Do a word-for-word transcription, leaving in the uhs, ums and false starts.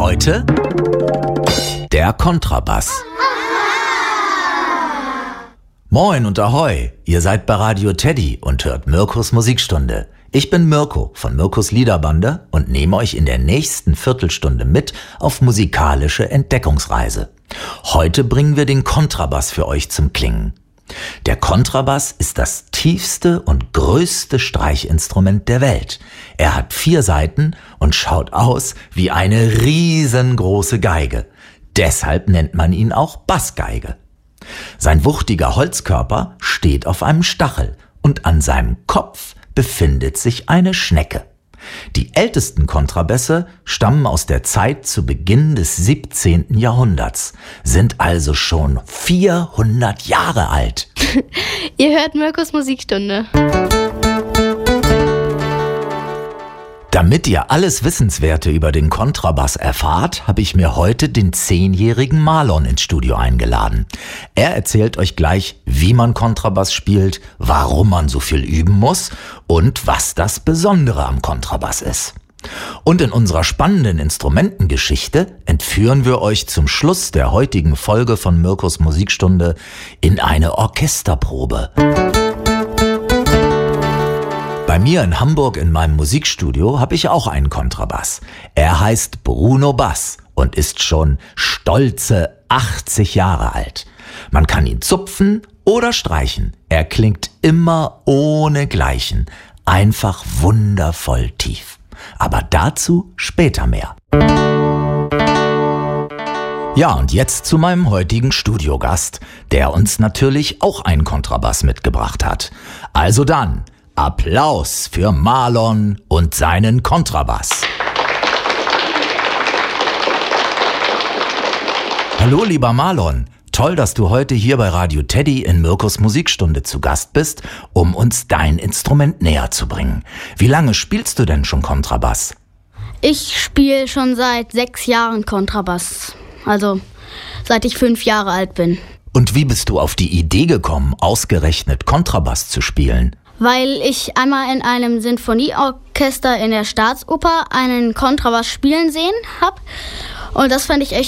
Heute der Kontrabass. Moin und Ahoi, ihr seid bei Radio Teddy und hört Mirkos Musikstunde. Ich bin Mirko von Mirkos Liederbande und nehme euch in der nächsten Viertelstunde mit auf musikalische Entdeckungsreise. Heute bringen wir den Kontrabass für euch zum Klingen. Der Kontrabass ist das tiefste und größte Streichinstrument der Welt. Er hat vier Saiten und schaut aus wie eine riesengroße Geige. Deshalb nennt man ihn auch Bassgeige. Sein wuchtiger Holzkörper steht auf einem Stachel und an seinem Kopf befindet sich eine Schnecke. Die ältesten Kontrabässe stammen aus der Zeit zu Beginn des siebzehnten Jahrhunderts, sind also schon vierhundert Jahre alt. Ihr hört Mirkos Musikstunde. Damit ihr alles Wissenswerte über den Kontrabass erfahrt, habe ich mir heute den zehnjährigen Marlon ins Studio eingeladen. Er erzählt euch gleich, wie man Kontrabass spielt, warum man so viel üben muss und was das Besondere am Kontrabass ist. Und in unserer spannenden Instrumentengeschichte entführen wir euch zum Schluss der heutigen Folge von Mirkos Musikstunde in eine Orchesterprobe. Bei mir in Hamburg in meinem Musikstudio habe ich auch einen Kontrabass. Er heißt Bruno Bass und ist schon stolze achtzig Jahre alt. Man kann ihn zupfen oder streichen. Er klingt immer ohne Gleichen. Einfach wundervoll tief. Aber dazu später mehr. Ja, und jetzt zu meinem heutigen Studiogast, der uns natürlich auch einen Kontrabass mitgebracht hat. Also dann, Applaus für Marlon und seinen Kontrabass. Hallo lieber Marlon, toll, dass du heute hier bei Radio Teddy in Mirkos Musikstunde zu Gast bist, um uns dein Instrument näher zu bringen. Wie lange spielst du denn schon Kontrabass? Ich spiele schon seit sechs Jahren Kontrabass, also seit ich fünf Jahre alt bin. Und wie bist du auf die Idee gekommen, ausgerechnet Kontrabass zu spielen? Weil ich einmal in einem Sinfonieorchester in der Staatsoper einen Kontrabass spielen sehen habe. Und das fand ich echt